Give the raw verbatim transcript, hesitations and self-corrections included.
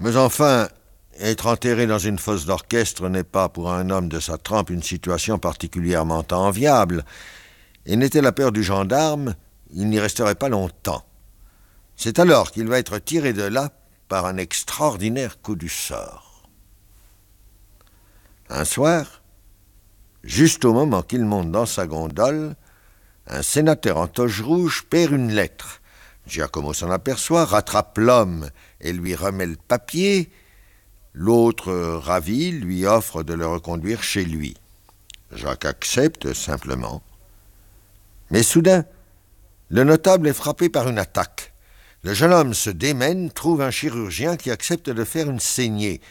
Mais enfin, être enterré dans une fosse d'orchestre n'est pas, pour un homme de sa trempe, une situation particulièrement enviable. Et n'était la peur du gendarme, il n'y resterait pas longtemps. C'est alors qu'il va être tiré de là par un extraordinaire coup du sort. Un soir, juste au moment qu'il monte dans sa gondole, un sénateur en toge rouge perd une lettre. Giacomo s'en aperçoit, rattrape l'homme et lui remet le papier. L'autre, ravi, lui offre de le reconduire chez lui. Jacques accepte simplement. Mais soudain, le notable est frappé par une attaque. Le jeune homme se démène, trouve un chirurgien qui accepte de faire une saignée